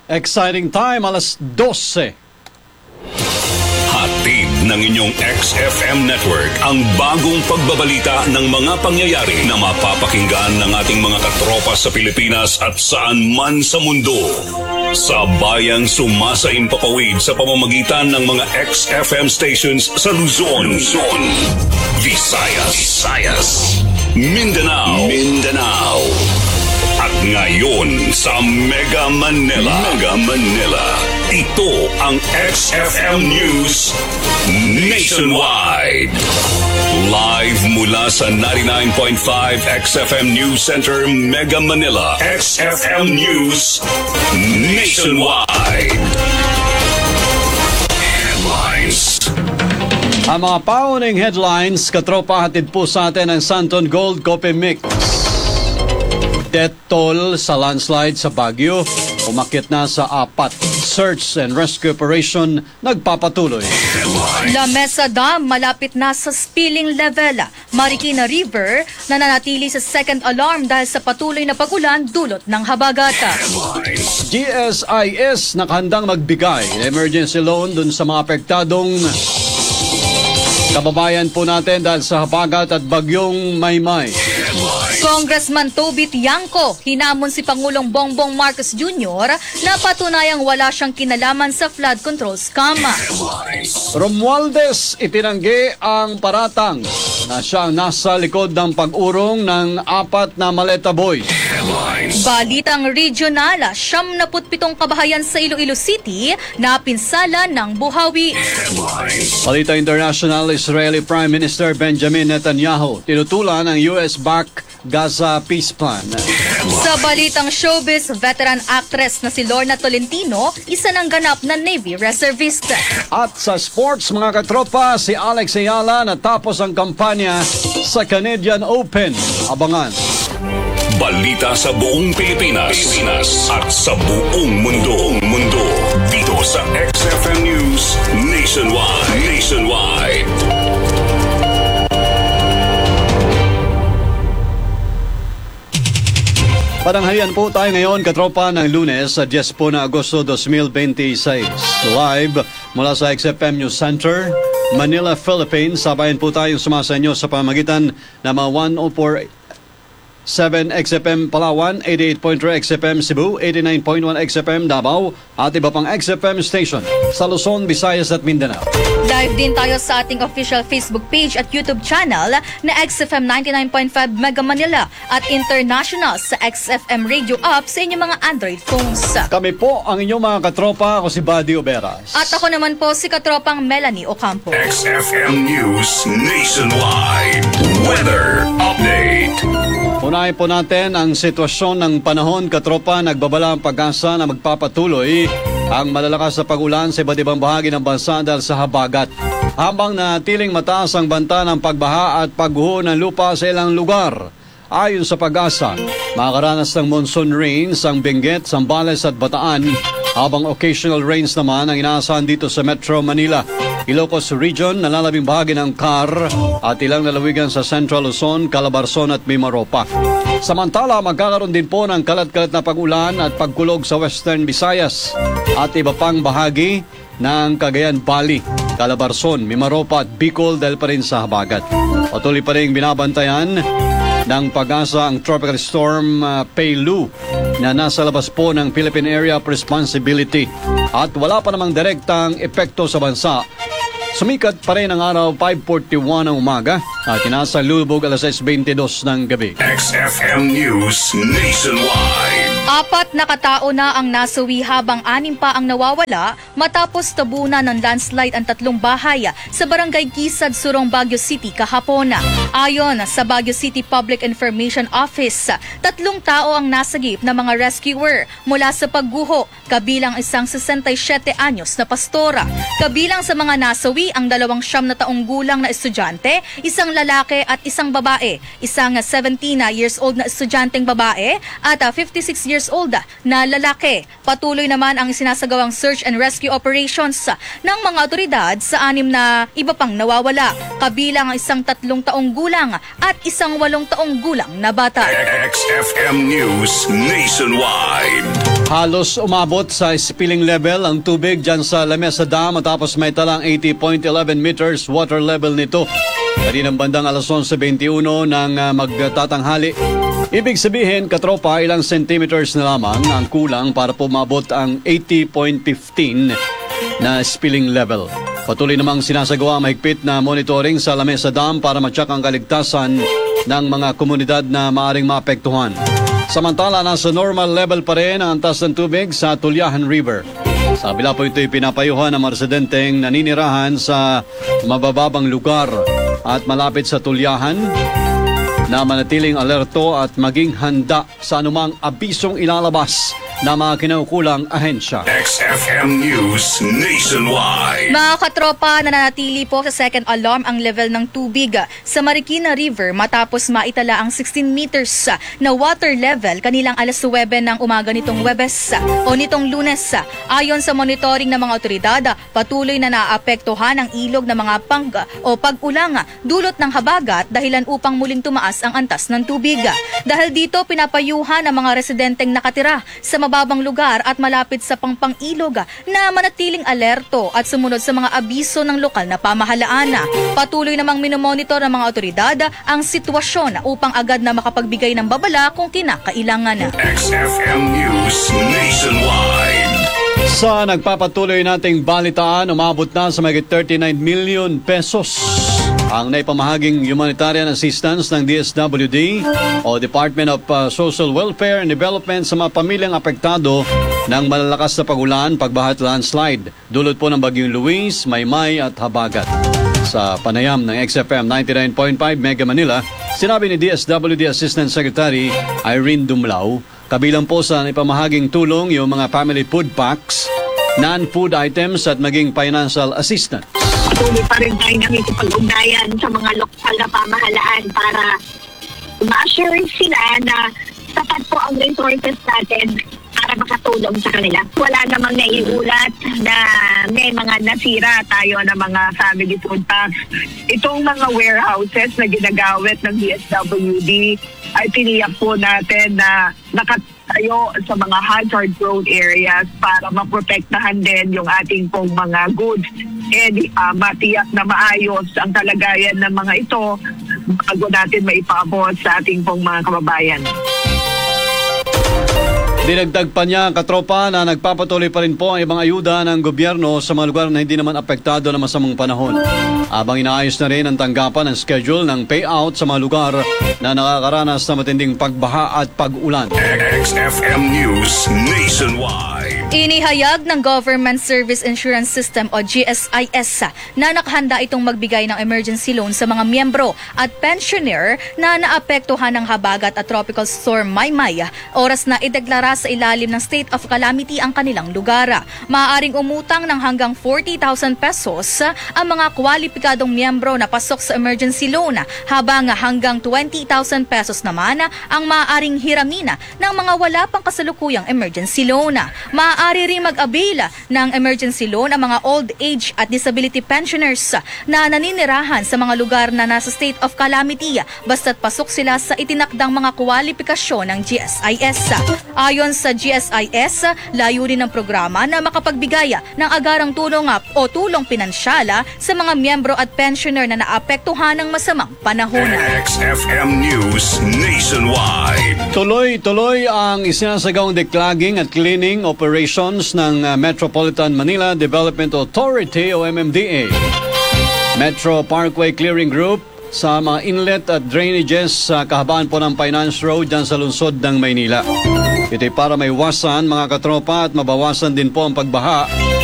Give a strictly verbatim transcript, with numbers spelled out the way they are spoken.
Exciting time, alas dose. Hatid ng inyong X F M network ang bagong pagbabalita ng mga pangyayari na mapapakinggan ng ating mga katropa sa Pilipinas at saan man sa mundo. Sa bayang sumasaimpapawid sa pamamagitan ng mga X F M stations sa Luzon, Luzon, Visayas, Visayas, Mindanao, Mindanao, at ngayon sa Mega Manila, Mega Manila. Ito ang X F M News Nationwide. Live mula sa ninety-nine point five X F M News Center, Mega Manila. X F M News Nationwide. Headlines. Ang mga pauning headlines, katropa, hatid po sa atin ang Santon Gold Coffee Mix. Death toll sa landslide sa Baguio, umakyat na sa apat. Search and rescue operation nagpapatuloy. La Mesa Dam malapit na sa spilling level. Marikina River nananatili sa second alarm dahil sa patuloy na pagulan dulot ng habagata. G S I S nakahandang magbigay ng emergency loan dun sa mga apektadong kababayan po natin dahil sa habagat at bagyong Maymay. Congressman Toby Tiangco, hinamon si Pangulong Bongbong Marcos Junior na patunayang wala siyang kinalaman sa flood control scam. Romualdez itinanggi ang paratang na siya ang nasa likod ng pag-urong ng apat na maleta boys. Balitang regional, siyam na putpitong kabahayan sa Iloilo City na pinsala ng buhawi. Balita international, Israeli Prime Minister Benjamin Netanyahu tinutulan ang U S-backed Gaza Peace Plan. Sa balitang showbiz, veteran actress na si Lorna Tolentino, isa ng ganap na Navy reservist. At sa sports, mga katropa, si Alex Ayala natapos ang kampanya sa Canadian Open. Abangan. Balita sa buong Pilipinas, Pilipinas at sa buong mundo, mundo. Dito sa X F M News Nationwide, Nationwide. Pananghalian po tayo ngayon, katropa, ng Lunes sa ten po na Agosto twenty twenty-six. Live mula sa X F M News Center, Manila, Philippines. Sabayan po tayong sumasa inyo sa pamagitan ng mga one oh four point seven X F M Palawan, eighty-eight point three X F M Cebu, eighty-nine point one X F M Davao, at iba pang X F M station sa Luzon, Visayas at Mindanao. Live din tayo sa ating official Facebook page at YouTube channel na X F M ninety-nine point five Mega Manila at international sa X F M Radio app sa inyong mga Android phones. Kami po ang inyong mga katropa. Ako si Buddy Oberas. At ako naman po si katropang Melanie Ocampo. X F M News Nationwide Weather Update. Unahin po natin ang sitwasyon ng panahon, katropa. Nagbabala ang pag-asa na magpapatuloy ang malalakas na pag-ulan sa iba't ibang bahagi ng bansa dahil sa habagat. Habang natiling mataas ang banta ng pagbaha at pagguho ng lupa sa ilang lugar. Ayon sa pag-asa, makakaranas ng monsoon rains ang Benguet, Zambales at Bataan, habang occasional rains naman ang inaasahan dito sa Metro Manila, Ilocos Region, nalalabing bahagi ng C A R at ilang lalawigan sa Central Luzon, Calabarzon at Mimaropa. Samantala, magkakaroon din po ng kalat-kalat na pag-ulan at pagkulog sa Western Visayas at iba pang bahagi ng Cagayan Valley, Calabarzon, Mimaropa at Bicol dahil pa rin sa habagat. Patuloy pa rin binabantayan ng pag-asa ang Tropical Storm uh, Peilu na nasa labas po ng Philippine Area of Responsibility at wala pa namang direktang epekto sa bansa. Sumikat pa rin ang araw five forty-one ng umaga at inasa lubog alas six twenty-two ng gabi. X F M News Nationwide. Apat na katao na ang nasawi habang anim pa ang nawawala matapos tabunan ng landslide ang tatlong bahay sa Barangay Kisad, Surong, Baguio City kahapon. Ayon sa Baguio City Public Information Office, tatlong tao ang nasagip na mga rescuer mula sa pagguho, kabilang isang sesentasyete anyos na pastora. Kabilang sa mga nasawi ang dalawang siyam na taong gulang na estudyante, isang lalaki at isang babae, isang seventeen years old na estudyanteng babae at fifty-six years years old na lalaki. Patuloy naman ang sinasagawang search and rescue operations ng mga otoridad sa anim na iba pang nawawala, kabilang ang isang tatlong taong gulang at isang walong taong gulang na bata. X F M News Nationwide. Halos umabot sa spilling level ang tubig dyan sa Lamesa Dam matapos may talang eighty point one one meters water level nito. Kaninang bandang alas eleven twenty-one ng uh, magtatanghali. Ibig sabihin, katropa, ilang centimeters na lamang ang kulang para pumabot ang eighty point one five na spilling level. Patuloy namang sinasagawa mahigpit na monitoring sa Lamesa Dam para matyak ang kaligtasan ng mga komunidad na maaring maapektuhan. Samantala, nasa normal level pa rin ang antas ng tubig sa Tulyahan River. Sa kabila po ito'y pinapayuhan ng mga residenteng naninirahan sa mabababang lugar at malapit sa Tulyahan na manatiling alerto at maging handa sa anumang abisong ilalabas na mga kinaukulang ahensya. X F M News Nationwide. Mga katropa, nananatili po sa second alarm ang level ng tubig sa Marikina River matapos maitala ang sixteen meters na water level kanilang alas nuwebe ng umaga nitong Huwebes o nitong Lunes. Ayon sa monitoring ng mga otoridad, patuloy na naapektuhan ang ilog ng mga pang o pag-ulang dulot ng habagat dahilan upang muling tumaas ang antas ng tubig. Dahil dito, pinapayuhan ang mga residenteng nakatira sa mababang lugar at malapit sa pangpang-ilog na manatiling alerto at sumunod sa mga abiso ng lokal na pamahalaan. Patuloy namang minomonitor ng mga otoridad ang sitwasyon upang agad na makapagbigay ng babala kung kinakailangan. X F M News Nationwide. Sa nagpapatuloy nating balitaan, umabot na sa mahigit thirty-nine million pesos ang naipamahaging humanitarian assistance ng D S W D o Department of uh, Social Welfare and Development sa mga pamilyang apektado ng malalakas na pagulan, pagbaha at landslide dulot po ng bagyong Luis, Maymay at Habagat. Sa panayam ng X F M ninety-nine point five Mega Manila, sinabi ni D S W D Assistant Secretary Irene Dumlao, kabilang po sa naipamahaging tulong yung mga family food packs, non-food items at maging financial assistance. Patuloy pa rin tayo namin sa pag-ugnayan sa mga lokal na pamahalaan para ma-assure sila na sapat po ang resources natin para makatulong sa kanila. Wala namang naiulat na may mga nasira tayo ng mga family food packs. Itong mga warehouses na ginagamit ng D S W D ay tiniyak po natin na nakatayo sa mga hazard-prone areas para maprotektahan din yung ating pong mga goods and uh, matiyak na maayos ang kalagayan ng mga ito bago natin maipabot sa ating pong mga kababayan. Dinagdag pa niya, katropa, na nagpapatuloy pa rin po ang ibang ayuda ng gobyerno sa mga lugar na hindi naman apektado ng masamang panahon. Abang inaayos na rin ang tanggapan ng schedule ng payout sa mga lugar na nakakaranas na matinding pagbaha at pag-ulan. X F M News Nationwide. Inihayag ng Government Service Insurance System o G S I S na nakahanda itong magbigay ng emergency loan sa mga miyembro at pensioner na naapektuhan ng habagat at tropical storm Maymay oras na ideklara sa ilalim ng state of calamity ang kanilang lugar. Maaaring umutang ng hanggang forty thousand pesos ang mga kwalipikadong miyembro na pasok sa emergency loan, habang hanggang twenty thousand pesos naman ang maaaring hiramina ng mga wala pang kasalukuyang emergency loan. Maaari rin mag-avail ng emergency loan ang mga old age at disability pensioners na naninirahan sa mga lugar na nasa state of calamity basta't pasok sila sa itinakdang mga kwalifikasyon ng G S I S. Ayon sa G S I S, layunin ng programa na makapagbigay ng agarang tulong o tulong pinansyala sa mga miyembro at pensioner na naapektuhan ng masamang panahon. X F M News Nationwide. Tuloy-tuloy ang isinasagawang declogging at cleaning operations ng uh, Metropolitan Manila Development Authority o M M D A. Metro Parkway Clearing Group sa mga inlet at drainages sa kahabaan po ng Finance Road dyan sa lungsod ng Maynila. Ito'y para maiwasan mga katropa at mabawasan din po ang pagbaha